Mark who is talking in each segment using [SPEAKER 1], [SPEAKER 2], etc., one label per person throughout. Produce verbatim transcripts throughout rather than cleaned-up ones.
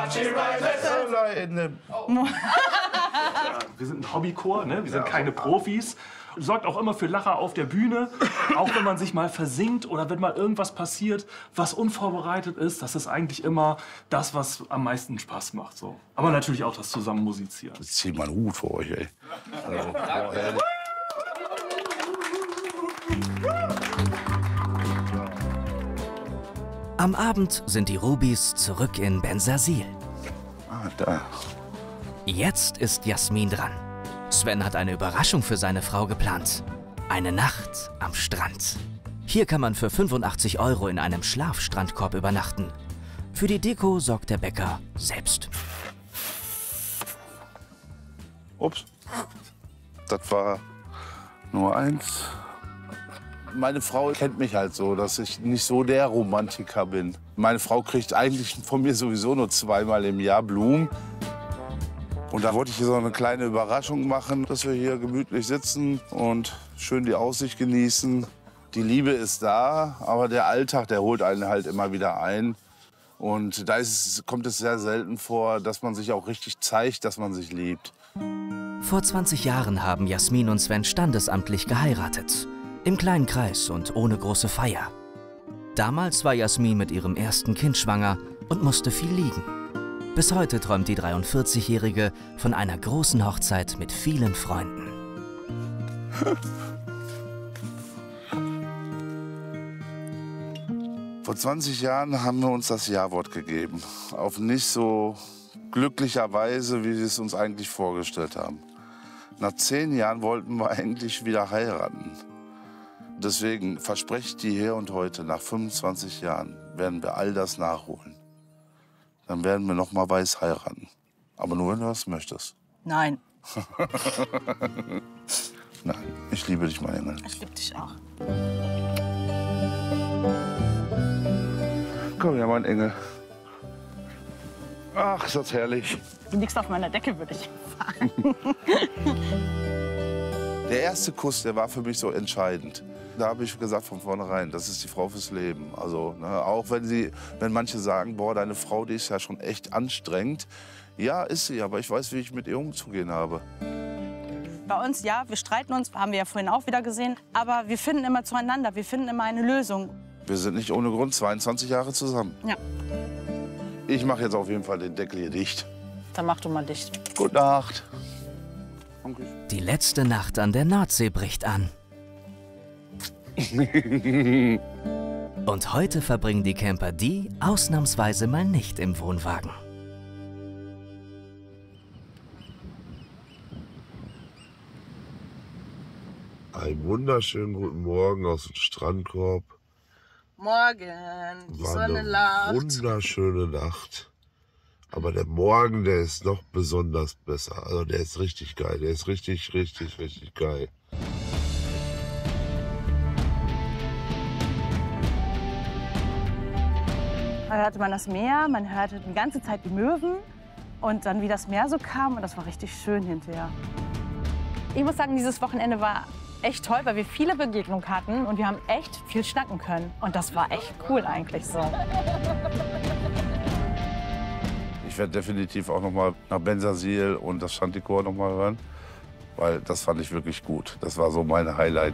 [SPEAKER 1] Wir sind ein Hobbychor, ne? Wir sind keine Profis. Sorgt auch immer für Lacher auf der Bühne, auch wenn man sich mal versinkt oder wenn mal irgendwas passiert, was unvorbereitet ist. Das ist eigentlich immer das, was am meisten Spaß macht. So. Aber natürlich auch das Zusammenmusizieren.
[SPEAKER 2] Jetzt zieht man einen Hut vor euch, ey. Also,
[SPEAKER 3] Am Abend sind die Rubis zurück in Bensersiel.
[SPEAKER 2] Ah, da.
[SPEAKER 3] Jetzt ist Jasmin dran. Sven hat eine Überraschung für seine Frau geplant. Eine Nacht am Strand. Hier kann man für fünfundachtzig Euro in einem Schlafstrandkorb übernachten. Für die Deko sorgt der Bäcker selbst.
[SPEAKER 2] Ups. Das war nur eins. Meine Frau kennt mich halt so, dass ich nicht so der Romantiker bin. Meine Frau kriegt eigentlich von mir sowieso nur zweimal im Jahr Blumen. Und da wollte ich hier so eine kleine Überraschung machen, dass wir hier gemütlich sitzen und schön die Aussicht genießen. Die Liebe ist da, aber der Alltag, der holt einen halt immer wieder ein. Und da ist, kommt es sehr selten vor, dass man sich auch richtig zeigt, dass man sich liebt.
[SPEAKER 3] Vor zwanzig Jahren haben Jasmin und Sven standesamtlich geheiratet. Im kleinen Kreis und ohne große Feier. Damals war Jasmin mit ihrem ersten Kind schwanger und musste viel liegen. Bis heute träumt die dreiundvierzigjährige von einer großen Hochzeit mit vielen Freunden.
[SPEAKER 2] Vor zwanzig Jahren haben wir uns das Ja-Wort gegeben. Auf nicht so glücklicher Weise, wie wir es uns eigentlich vorgestellt haben. Nach zehn Jahren wollten wir eigentlich wieder heiraten. Deswegen verspreche ich dir hier und heute, nach fünfundzwanzig Jahren werden wir all das nachholen. Dann werden wir noch mal weiß heiraten. Aber nur, wenn du das möchtest.
[SPEAKER 4] Nein.
[SPEAKER 2] Nein, ich liebe dich, mein Engel.
[SPEAKER 4] Ich liebe dich auch.
[SPEAKER 2] Komm her, mein Engel. Ach, ist das herrlich.
[SPEAKER 4] Du liegst auf meiner Decke, würde ich sagen.
[SPEAKER 2] Der erste Kuss, der war für mich so entscheidend. Da habe ich gesagt von vornherein, das ist die Frau fürs Leben. Also, ne, auch wenn, sie, wenn manche sagen, boah, deine Frau, die ist ja schon echt anstrengend. Ja, ist sie, aber ich weiß, wie ich mit ihr umzugehen habe.
[SPEAKER 4] Bei uns, ja, wir streiten uns, haben wir ja vorhin auch wieder gesehen. Aber wir finden immer zueinander, wir finden immer eine Lösung.
[SPEAKER 2] Wir sind nicht ohne Grund zweiundzwanzig Jahre zusammen.
[SPEAKER 4] Ja.
[SPEAKER 2] Ich mache jetzt auf jeden Fall den Deckel hier dicht.
[SPEAKER 4] Dann mach du mal dicht.
[SPEAKER 2] Gute Nacht.
[SPEAKER 3] Die letzte Nacht an der Nordsee bricht an. Und heute verbringen die Camper die ausnahmsweise mal nicht im Wohnwagen.
[SPEAKER 5] Einen wunderschönen guten Morgen aus dem Strandkorb.
[SPEAKER 4] Morgen, die
[SPEAKER 5] War
[SPEAKER 4] Sonne
[SPEAKER 5] eine
[SPEAKER 4] lacht.
[SPEAKER 5] wunderschöne Nacht. Aber der Morgen, der ist noch besonders besser. Also der ist richtig geil. Der ist richtig, richtig, richtig geil.
[SPEAKER 4] Da hörte man das Meer, man hörte die ganze Zeit die Möwen. Und dann, wie das Meer so kam, und das war richtig schön hinterher. Ich muss sagen, dieses Wochenende war echt toll, weil wir viele Begegnungen hatten und wir haben echt viel schnacken können. Und das war echt cool eigentlich so.
[SPEAKER 2] Ich werde definitiv auch noch mal nach Bensersiel und das Chanticoor noch mal hören, weil das fand ich wirklich gut. Das war so mein Highlight.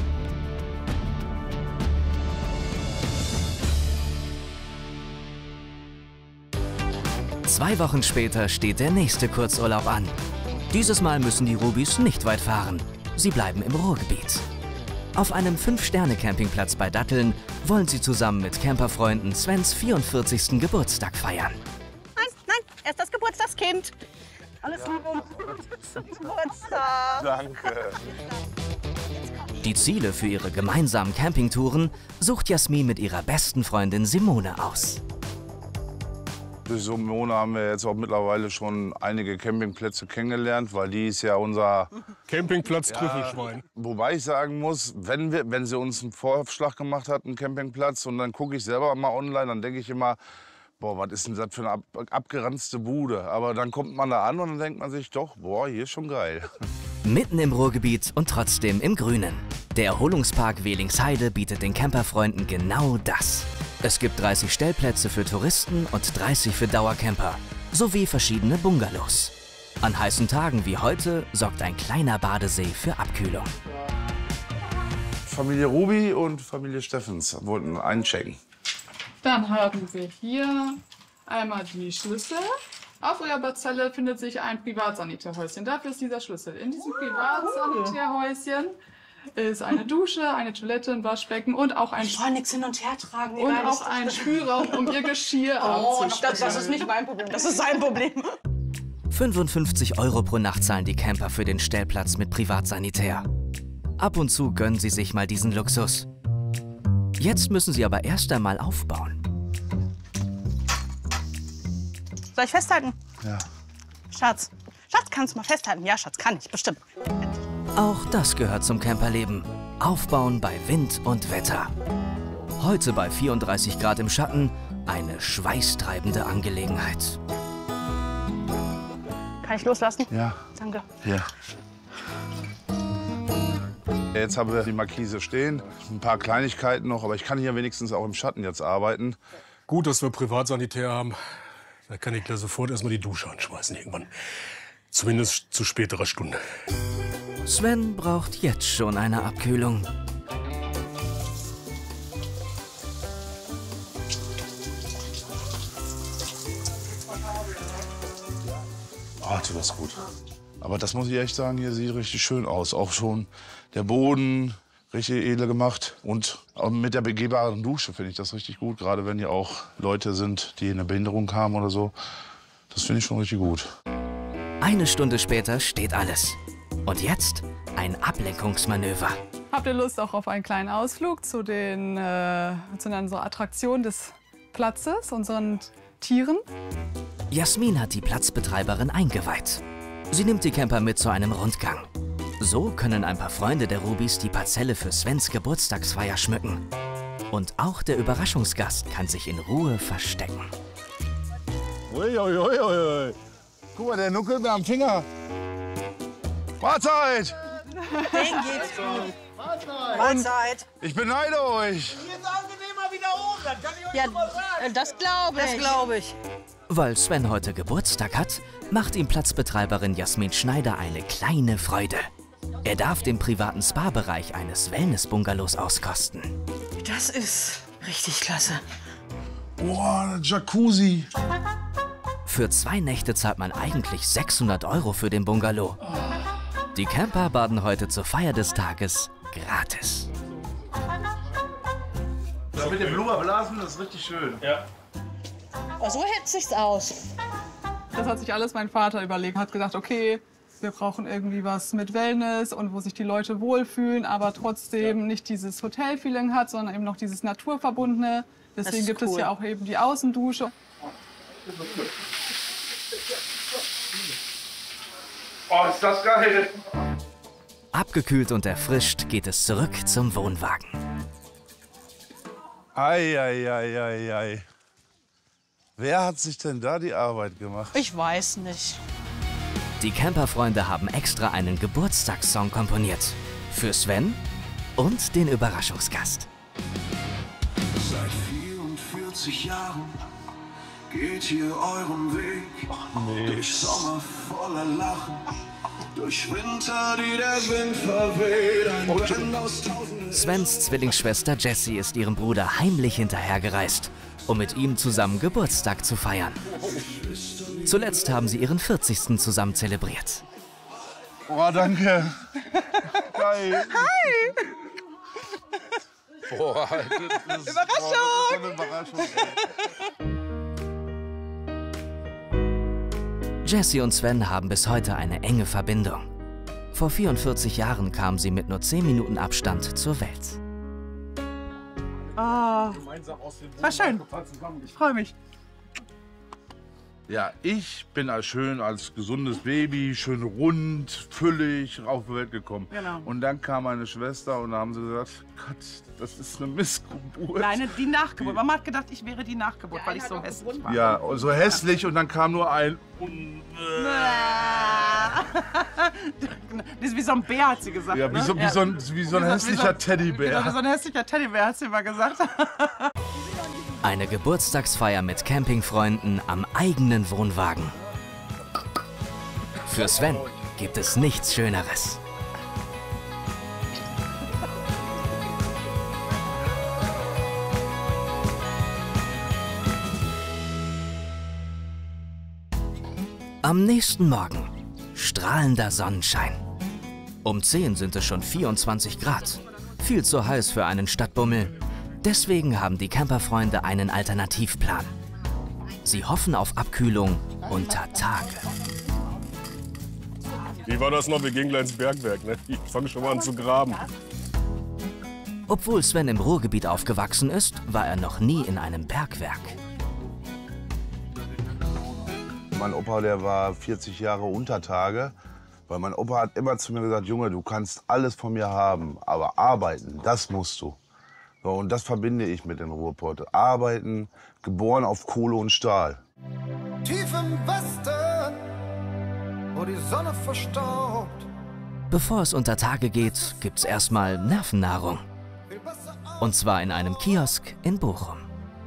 [SPEAKER 3] Zwei Wochen später steht der nächste Kurzurlaub an. Dieses Mal müssen die Rubis nicht weit fahren. Sie bleiben im Ruhrgebiet. Auf einem Fünf-Sterne-Campingplatz bei Datteln wollen sie zusammen mit Camperfreunden Svens vierundvierzigsten Geburtstag feiern.
[SPEAKER 4] Nein, nein, er ist das Geburtstagskind. Alles Liebe zum Geburtstag.
[SPEAKER 2] Danke.
[SPEAKER 3] Die Ziele für ihre gemeinsamen Campingtouren sucht Jasmin mit ihrer besten Freundin Simone aus.
[SPEAKER 2] Durch Simone haben wir jetzt auch mittlerweile schon einige Campingplätze kennengelernt, weil die ist ja unser
[SPEAKER 6] Campingplatz Trüffelschwein.
[SPEAKER 2] Ja, wobei ich sagen muss, wenn, wir, wenn sie uns einen Vorschlag gemacht hat, einen Campingplatz, und dann gucke ich selber mal online, dann denke ich immer, boah, was ist denn das für eine ab, abgeranzte Bude? Aber dann kommt man da an und dann denkt man sich doch, boah, hier ist schon geil.
[SPEAKER 3] Mitten im Ruhrgebiet und trotzdem im Grünen. Der Erholungspark Welingsheide bietet den Camperfreunden genau das. Es gibt dreißig Stellplätze für Touristen und dreißig für Dauercamper. sowie verschiedene Bungalows. An heißen Tagen wie heute sorgt ein kleiner Badesee für Abkühlung.
[SPEAKER 2] Familie Ruby und Familie Steffens wollten einchecken.
[SPEAKER 7] Dann haben wir hier einmal die Schlüssel. Auf eurer Parzelle findet sich ein Privatsanitärhäuschen. Dafür ist dieser Schlüssel. In diesem Privatsanitärhäuschen ist eine Dusche, eine Toilette, ein Waschbecken und auch ein,
[SPEAKER 4] Ich soll nichts hin und her tragen.
[SPEAKER 7] und auch ein Spülraum, um ihr Geschirr
[SPEAKER 4] Oh,
[SPEAKER 7] abzuspülen.
[SPEAKER 4] das, das ist nicht mein Problem, das ist sein Problem.
[SPEAKER 3] fünfundfünfzig Euro pro Nacht zahlen die Camper für den Stellplatz mit Privatsanitär. Ab und zu gönnen sie sich mal diesen Luxus. Jetzt müssen sie aber erst einmal aufbauen.
[SPEAKER 4] Soll ich festhalten?
[SPEAKER 2] Ja.
[SPEAKER 4] Schatz. Schatz, kannst du mal festhalten? Ja, Schatz, kann ich, bestimmt.
[SPEAKER 3] Auch das gehört zum Camperleben. Aufbauen bei Wind und Wetter. Heute bei vierunddreißig Grad im Schatten eine schweißtreibende Angelegenheit.
[SPEAKER 4] Kann ich loslassen?
[SPEAKER 2] Ja.
[SPEAKER 4] Danke.
[SPEAKER 2] Ja. Jetzt haben wir die Markise stehen, ein paar Kleinigkeiten noch, aber ich kann hier wenigstens auch im Schatten jetzt arbeiten.
[SPEAKER 6] Gut, dass wir Privatsanitär haben. Da kann ich gleich sofort erstmal die Dusche anschmeißen irgendwann. Zumindest zu späterer Stunde.
[SPEAKER 3] Sven braucht jetzt schon eine Abkühlung.
[SPEAKER 2] Oh, tut das gut. Aber das muss ich echt sagen, hier sieht richtig schön aus. Auch schon der Boden richtig edel gemacht. Und auch mit der begehbaren Dusche finde ich das richtig gut. Gerade wenn hier auch Leute sind, die eine Behinderung haben oder so. Das finde ich schon richtig gut.
[SPEAKER 3] Eine Stunde später steht alles. Und jetzt ein Ablenkungsmanöver.
[SPEAKER 7] Habt ihr Lust auch auf einen kleinen Ausflug zu den äh, zu unserer Attraktion des Platzes, unseren Tieren?
[SPEAKER 3] Jasmin hat die Platzbetreiberin eingeweiht. Sie nimmt die Camper mit zu einem Rundgang. So können ein paar Freunde der Rubis die Parzelle für Svens Geburtstagsfeier schmücken. Und auch der Überraschungsgast kann sich in Ruhe verstecken.
[SPEAKER 2] Uiuiuiui. Ui, ui. Guck mal, der nuckelt mir am Finger. Mahlzeit!
[SPEAKER 4] Den geht's gut. Mahlzeit.
[SPEAKER 2] Ich beneide euch.
[SPEAKER 4] Ja, das glaube ich. Das glaube ich.
[SPEAKER 3] Weil Sven heute Geburtstag hat, macht ihm Platzbetreiberin Jasmin Schneider eine kleine Freude. Er darf den privaten Spa-Bereich eines Wellness-Bungalows auskosten.
[SPEAKER 4] Das ist richtig klasse.
[SPEAKER 2] Boah, Jacuzzi.
[SPEAKER 3] Für zwei Nächte zahlt man eigentlich sechshundert Euro für den Bungalow. Die Camper baden heute zur Feier des Tages gratis.
[SPEAKER 2] Das mit dem Blubberblasen, das ist richtig schön.
[SPEAKER 1] Ja.
[SPEAKER 4] Oh, so hält sich's aus.
[SPEAKER 7] Das hat sich alles mein Vater überlegt. Hat gesagt, okay, wir brauchen irgendwie was mit Wellness und wo sich die Leute wohlfühlen, aber trotzdem nicht dieses Hotel-Feeling hat, sondern eben noch dieses Naturverbundene. Deswegen
[SPEAKER 4] ist
[SPEAKER 7] gibt
[SPEAKER 4] cool.
[SPEAKER 7] es ja auch eben die Außendusche.
[SPEAKER 2] Oh, ist das geil.
[SPEAKER 3] Abgekühlt und erfrischt geht es zurück zum Wohnwagen.
[SPEAKER 2] Ei, ei, ei, ei, ei. Wer hat sich denn da die Arbeit gemacht?
[SPEAKER 4] Ich weiß nicht.
[SPEAKER 3] Die Camperfreunde haben extra einen Geburtstagssong komponiert. Für Sven und den Überraschungsgast.
[SPEAKER 8] Seit vierundvierzig Jahren geht ihr euren Weg. Durch Sommer voller Lachen, durch Winter, die der Wind verweht. Ein Blend aus tausenden.
[SPEAKER 3] Svens Zwillingsschwester Jessie ist ihrem Bruder heimlich hinterhergereist, um mit ihm zusammen Geburtstag zu feiern. Zuletzt haben sie ihren vierzigsten zusammen zelebriert.
[SPEAKER 2] Oh, danke. Geil.
[SPEAKER 4] Hi!
[SPEAKER 2] Boah, das ist,
[SPEAKER 4] Überraschung!
[SPEAKER 2] Boah, das ist so eine Überraschung.
[SPEAKER 3] Jessie und Sven haben bis heute eine enge Verbindung. Vor vierundvierzig Jahren kamen sie mit nur zehn Minuten Abstand zur Welt.
[SPEAKER 4] Oh, war schön. Ich freue mich.
[SPEAKER 2] Ja, ich bin als schön als gesundes Baby, schön rund, füllig auf die Welt gekommen.
[SPEAKER 4] Genau.
[SPEAKER 2] Und dann kam meine Schwester und da haben sie gesagt, Gott, das ist eine Missgeburt.
[SPEAKER 9] Nein, die Nachgeburt. Mama hat gedacht, ich wäre die Nachgeburt, weil ich so hässlich war.
[SPEAKER 2] Ja, so hässlich und dann kam nur ein...
[SPEAKER 9] Das ist wie so ein Bär, hat sie gesagt.
[SPEAKER 2] Ja, wie so, wie so ein, wie so ein
[SPEAKER 9] Wie so-
[SPEAKER 2] hässlicher
[SPEAKER 9] wie so-
[SPEAKER 2] Teddybär.
[SPEAKER 9] Genau, wie so ein hässlicher Teddybär, hat sie mal gesagt.
[SPEAKER 3] Eine Geburtstagsfeier mit Campingfreunden am eigenen Wohnwagen. Für Sven gibt es nichts Schöneres. Am nächsten Morgen strahlender Sonnenschein. Um zehn sind es schon vierundzwanzig Grad. Viel zu heiß für einen Stadtbummel. Deswegen haben die Camperfreunde einen Alternativplan. Sie hoffen auf Abkühlung unter Tage.
[SPEAKER 6] Wie war das noch? Wir gehen gleich ins Bergwerk, ne? Ich fange schon mal an zu graben.
[SPEAKER 3] Obwohl Sven im Ruhrgebiet aufgewachsen ist, war er noch nie in einem Bergwerk.
[SPEAKER 2] Mein Opa, der war vierzig Jahre Untertage. Weil mein Opa hat immer zu mir gesagt, Junge, du kannst alles von mir haben, aber arbeiten, das musst du. So, und das verbinde ich mit dem Ruhrpott. Arbeiten, geboren auf Kohle und Stahl.
[SPEAKER 8] Tief im Westen, wo die Sonne verstaubt.
[SPEAKER 3] Bevor es unter Tage geht, gibt's erstmal Nervennahrung. Und zwar in einem Kiosk in Bochum.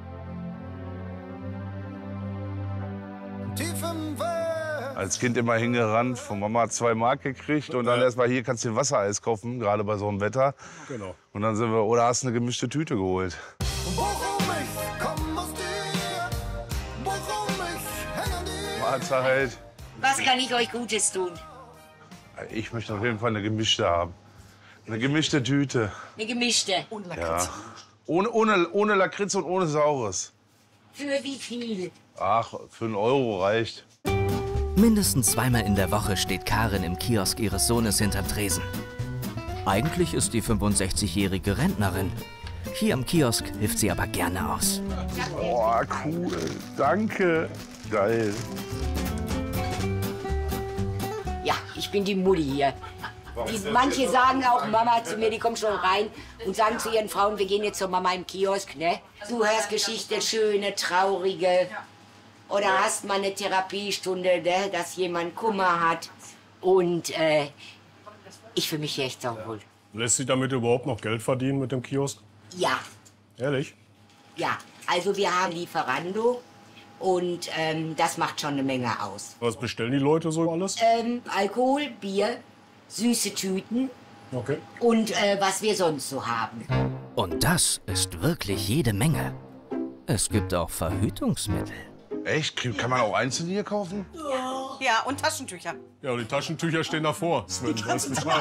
[SPEAKER 8] Tief im Westen.
[SPEAKER 2] Als Kind immer hingerannt, von Mama zwei Mark gekriegt und dann erst mal hier kannst du dir Wassereis kaufen, gerade bei so einem Wetter.
[SPEAKER 6] Genau.
[SPEAKER 2] Und dann sind wir, oder hast eine gemischte Tüte geholt.
[SPEAKER 8] Bochum, ich komm aus dir. Bochum, ich häng an dir.
[SPEAKER 2] Mahlzeit.
[SPEAKER 10] Was kann ich euch Gutes tun?
[SPEAKER 2] Ich möchte auf jeden Fall eine gemischte haben. Eine gemischte Tüte.
[SPEAKER 10] Eine gemischte.
[SPEAKER 2] Ja. Ohne, ohne, ohne Lakritz und ohne Saures.
[SPEAKER 10] Für wie viel?
[SPEAKER 2] Ach, für einen Euro reicht.
[SPEAKER 3] Mindestens zweimal in der Woche steht Karin im Kiosk ihres Sohnes hinterm Tresen. Eigentlich ist die fünfundsechzigjährige Rentnerin. Hier am Kiosk hilft sie aber gerne aus.
[SPEAKER 2] Boah, cool. Danke. Geil.
[SPEAKER 10] Ja, ich bin die Mutti hier. Die, manche sagen auch Mama zu mir, die kommen schon rein und sagen zu ihren Frauen, wir gehen jetzt zur Mama im Kiosk, ne? Du hörst Geschichte, schöne, traurige. Oder hast mal eine Therapiestunde, ne, dass jemand Kummer hat. Und äh, ich fühle mich hier echt sauwohl.
[SPEAKER 6] Lässt sich damit überhaupt noch Geld verdienen mit dem Kiosk?
[SPEAKER 10] Ja,
[SPEAKER 6] Ehrlich?
[SPEAKER 10] ja. Also wir haben Lieferando und ähm, das macht schon eine Menge aus.
[SPEAKER 6] Was bestellen die Leute so alles?
[SPEAKER 10] Ähm, Alkohol, Bier, süße Tüten
[SPEAKER 6] Okay.
[SPEAKER 10] und äh, was wir sonst so haben.
[SPEAKER 3] Und das ist wirklich jede Menge. Es gibt auch Verhütungsmittel.
[SPEAKER 2] Echt? Kann man auch einzeln hier kaufen?
[SPEAKER 9] Ja, und Taschentücher.
[SPEAKER 6] Ja, und die Taschentücher stehen davor. Sven, weiß Bescheid.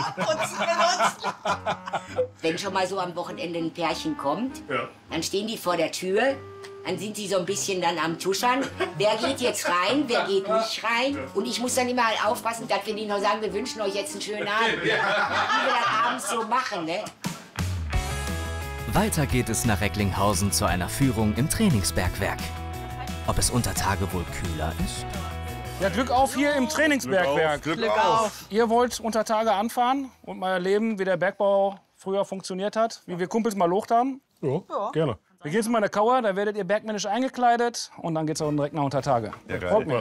[SPEAKER 10] Wenn schon mal so am Wochenende ein Pärchen kommt,
[SPEAKER 6] Ja.
[SPEAKER 10] dann stehen die vor der Tür, dann sind sie so ein bisschen dann am Tuschern. Wer geht jetzt rein, wer geht nicht rein? Und ich muss dann immer halt aufpassen, dass wir nicht noch sagen, wir wünschen euch jetzt einen schönen Abend. Wie wir das abends so machen, ne?
[SPEAKER 3] Weiter geht es nach Recklinghausen zu einer Führung im Trainingsbergwerk. Ob es unter Tage wohl kühler ist?
[SPEAKER 11] Ja, Glück auf hier im Trainingsbergwerk.
[SPEAKER 2] Glück auf, Glück auf.
[SPEAKER 11] Ihr wollt unter Tage anfahren und mal erleben, wie der Bergbau früher funktioniert hat, wie wir Kumpels mal locht haben?
[SPEAKER 6] Ja, gerne.
[SPEAKER 11] Wir gehen jetzt mal in eine Kauer, da werdet ihr bergmännisch eingekleidet und dann geht's auch direkt nach unter Tage.
[SPEAKER 2] Ja, geil.
[SPEAKER 11] Folgt mir.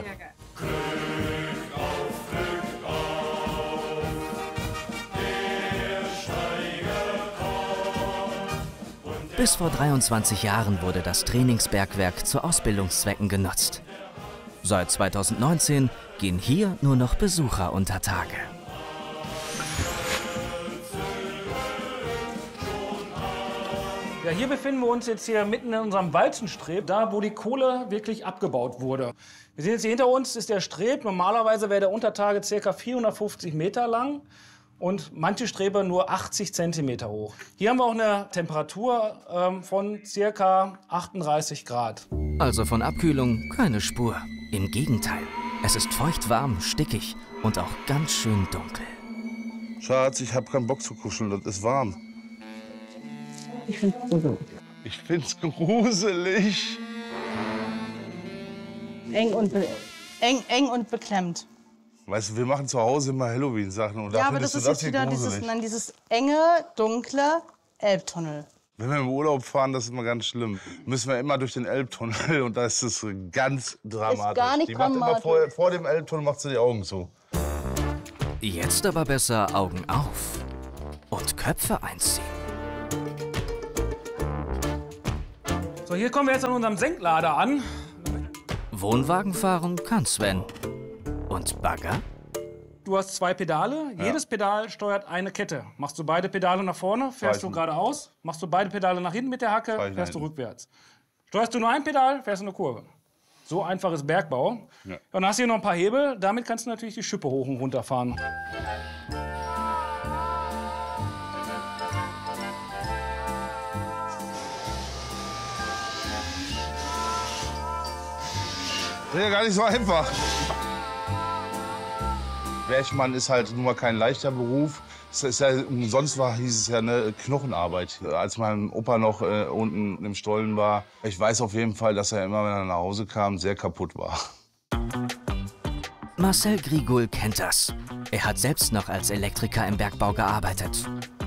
[SPEAKER 3] Bis vor dreiundzwanzig Jahren wurde das Trainingsbergwerk zu Ausbildungszwecken genutzt. Seit zweitausendneunzehn gehen hier nur noch Besucher unter Tage.
[SPEAKER 11] Ja, hier befinden wir uns jetzt hier mitten in unserem Walzenstreb, da wo die Kohle wirklich abgebaut wurde. Wir sehen jetzt hier hinter uns ist der Streb. Normalerweise wäre der Untertage ca. vierhundertfünfzig Meter lang und manche Strebe nur achtzig Zentimeter hoch. Hier haben wir auch eine Temperatur ähm, von ca. achtunddreißig Grad.
[SPEAKER 3] Also von Abkühlung keine Spur. Im Gegenteil, es ist feuchtwarm, stickig und auch ganz schön dunkel.
[SPEAKER 2] Schatz, ich hab keinen Bock zu kuscheln, das ist warm.
[SPEAKER 4] Ich find's gruselig.
[SPEAKER 2] Ich find's gruselig.
[SPEAKER 4] Eng und, be eng, eng und beklemmt.
[SPEAKER 2] Weißt du, wir machen zu Hause immer Halloween-Sachen und da
[SPEAKER 4] Ja, aber
[SPEAKER 2] findest
[SPEAKER 4] das
[SPEAKER 2] du
[SPEAKER 4] ist
[SPEAKER 2] das
[SPEAKER 4] jetzt
[SPEAKER 2] hier
[SPEAKER 4] wieder
[SPEAKER 2] gruselig.
[SPEAKER 4] dieses, nein, dieses enge, dunkle Elbtunnel.
[SPEAKER 2] Wenn wir im Urlaub fahren, das ist immer ganz schlimm. Müssen wir immer durch den Elbtunnel und da ist es ganz dramatisch.
[SPEAKER 4] Ist gar nicht
[SPEAKER 2] die macht immer
[SPEAKER 4] dramatisch.
[SPEAKER 2] vor, vor dem Elbtunnel macht sie die Augen zu.
[SPEAKER 3] Jetzt aber besser Augen auf und Köpfe einziehen.
[SPEAKER 11] So, hier kommen wir jetzt an unserem Senklader an.
[SPEAKER 3] Wohnwagen fahren kann Sven. Und Bagger?
[SPEAKER 11] Du hast zwei Pedale. Ja. Jedes Pedal steuert eine Kette. Machst du beide Pedale nach vorne, fährst du geradeaus. Machst du beide Pedale nach hinten mit der Hacke, fährst du rückwärts. Steuerst du nur ein Pedal, fährst du eine Kurve. So einfach ist Bergbau. Ja. Und dann hast du hier noch ein paar Hebel. Damit kannst du natürlich die Schippe hoch und runter fahren.
[SPEAKER 2] Das ist ja gar nicht so einfach. Bergmann ist halt nun mal kein leichter Beruf. Es ist ja, umsonst war, hieß es ja eine Knochenarbeit. Als mein Opa noch äh, unten im Stollen war, ich weiß auf jeden Fall, dass er immer, wenn er nach Hause kam, sehr kaputt war.
[SPEAKER 3] Marcel Grigol kennt das. Er hat selbst noch als Elektriker im Bergbau gearbeitet.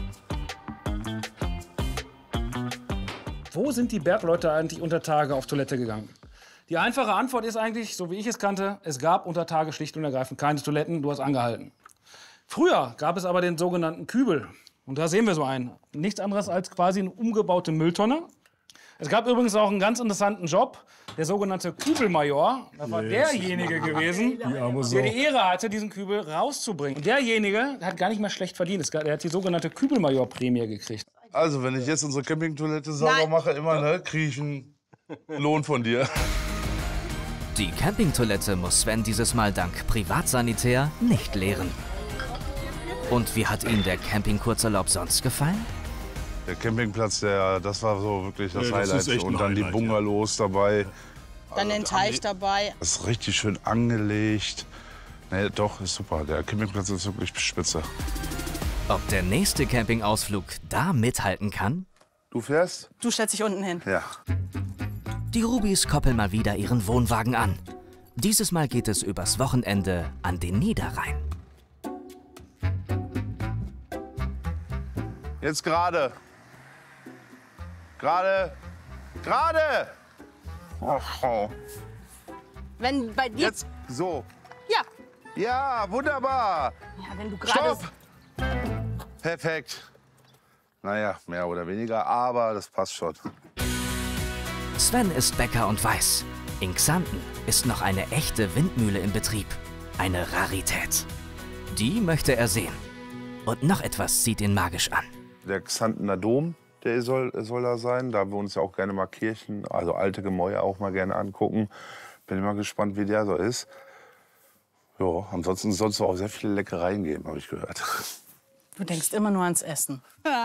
[SPEAKER 11] Wo sind die Bergleute eigentlich unter Tage auf Toilette gegangen? Die einfache Antwort ist eigentlich, so wie ich es kannte, es gab unter Tage schlicht und ergreifend keine Toiletten, du hast angehalten. Früher gab es aber den sogenannten Kübel. Und da sehen wir so einen. Nichts anderes als quasi eine umgebaute Mülltonne. Es gab übrigens auch einen ganz interessanten Job, der sogenannte Kübelmajor. Das war yes. derjenige gewesen, der die Ehre hatte, diesen Kübel rauszubringen. Und derjenige hat gar nicht mehr schlecht verdient. Er hat die sogenannte Kübelmajor-Prämie gekriegt.
[SPEAKER 2] Also, wenn ich jetzt unsere Campingtoilette sauber Nein. mache, immer, ne, kriege ich einen Lohn von dir.
[SPEAKER 3] Die Campingtoilette muss Sven dieses Mal dank Privatsanitär nicht leeren. Und wie hat Ihnen der Camping-Kurzurlaub sonst gefallen?
[SPEAKER 2] Der Campingplatz, der, das war so wirklich das
[SPEAKER 6] ja, das
[SPEAKER 2] Highlight. Und dann Highlight, die Bungalows ja. dabei.
[SPEAKER 4] Dann den Teich dabei.
[SPEAKER 2] Das ist richtig schön angelegt. Nee, doch, ist super. Der Campingplatz ist wirklich spitze.
[SPEAKER 3] Ob der nächste Campingausflug da mithalten kann?
[SPEAKER 2] Du fährst?
[SPEAKER 4] Du stellst dich unten hin.
[SPEAKER 2] Ja.
[SPEAKER 3] Die Rubis koppeln mal wieder ihren Wohnwagen an. Dieses Mal geht es übers Wochenende an den Niederrhein.
[SPEAKER 2] Jetzt gerade. Gerade. Gerade. Oh.
[SPEAKER 4] Wenn bei dir...
[SPEAKER 2] Jetzt so.
[SPEAKER 4] Ja.
[SPEAKER 2] Ja, wunderbar.
[SPEAKER 4] Ja, wenn du gerade...
[SPEAKER 2] Stopp. Perfekt. Naja, mehr oder weniger, aber das passt schon.
[SPEAKER 3] Sven ist Bäcker und weiß, in Xanten ist noch eine echte Windmühle in Betrieb. Eine Rarität. Die möchte er sehen. Und noch etwas zieht ihn magisch an.
[SPEAKER 2] Der Xantener Dom, der soll, soll da sein. Da wir uns ja auch gerne mal Kirchen, also alte Gemäuer auch mal gerne angucken. Bin mal gespannt, wie der so ist. Ja, ansonsten soll es auch sehr viele Leckereien geben, habe ich gehört.
[SPEAKER 4] Du denkst immer nur ans Essen.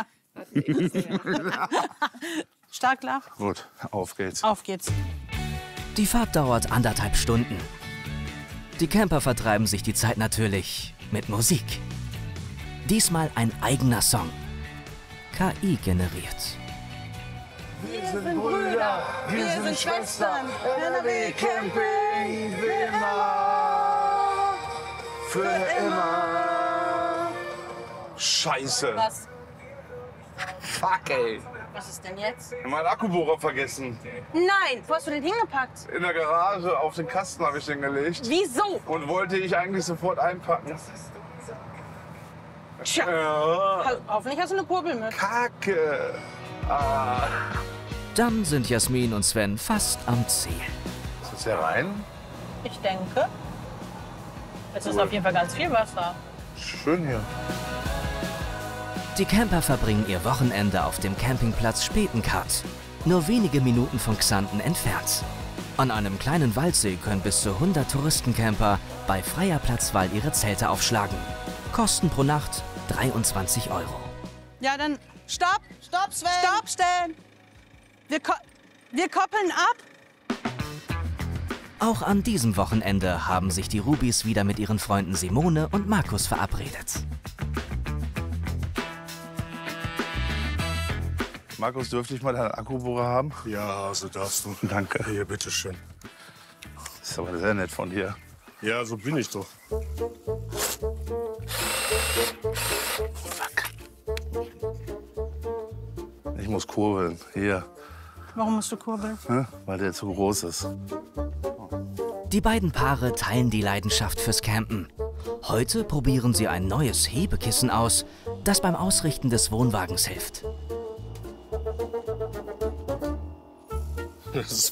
[SPEAKER 4] Stark lach.
[SPEAKER 2] Gut, auf geht's.
[SPEAKER 4] Auf geht's.
[SPEAKER 3] Die Fahrt dauert anderthalb Stunden. Die Camper vertreiben sich die Zeit natürlich mit Musik. Diesmal ein eigener Song. K I generiert.
[SPEAKER 8] Wir sind Brüder, wir, wir sind Schwestern, N R W Camping, für immer, für immer.
[SPEAKER 2] Scheiße.
[SPEAKER 4] Was?
[SPEAKER 2] Fuck, ey.
[SPEAKER 4] Was ist denn jetzt?
[SPEAKER 2] Ich hab meinen Akkubohrer vergessen.
[SPEAKER 4] Nein, wo hast du den hingepackt?
[SPEAKER 2] In der Garage, auf den Kasten habe ich den gelegt.
[SPEAKER 4] Wieso?
[SPEAKER 2] Und wollte ich eigentlich sofort einpacken.
[SPEAKER 4] Tja,
[SPEAKER 2] ja.
[SPEAKER 4] Hoffentlich hast du eine Kurbel mit.
[SPEAKER 2] Kacke. Ah.
[SPEAKER 3] Dann sind Jasmin und Sven fast am Ziel.
[SPEAKER 2] Ist das hier rein?
[SPEAKER 4] Ich denke. Es ist auf jeden Fall ganz viel Wasser.
[SPEAKER 2] Schön hier.
[SPEAKER 3] Die Camper verbringen ihr Wochenende auf dem Campingplatz Spetenkart, nur wenige Minuten von Xanten entfernt. An einem kleinen Waldsee können bis zu hundert Touristencamper bei freier Platzwahl ihre Zelte aufschlagen. Kosten pro Nacht dreiundzwanzig Euro.
[SPEAKER 4] Ja, dann stopp! Stopp, Sven! Stopp, stellen! Wir, ko wir koppeln ab!
[SPEAKER 3] Auch an diesem Wochenende haben sich die Rubis wieder mit ihren Freunden Simone und Markus verabredet.
[SPEAKER 2] Markus, dürfte ich mal deinen Akkubohrer haben?
[SPEAKER 6] Ja, so darfst du.
[SPEAKER 2] Danke.
[SPEAKER 6] Hier, bitteschön.
[SPEAKER 2] Das ist aber sehr nett von dir.
[SPEAKER 6] Ja, so bin ich doch.
[SPEAKER 2] Fuck. Ich muss kurbeln. Hier.
[SPEAKER 4] Warum musst du kurbeln?
[SPEAKER 2] Hm? Weil der zu groß ist.
[SPEAKER 3] Die beiden Paare teilen die Leidenschaft fürs Campen. Heute probieren sie ein neues Hebekissen aus, das beim Ausrichten des Wohnwagens hilft.
[SPEAKER 6] Das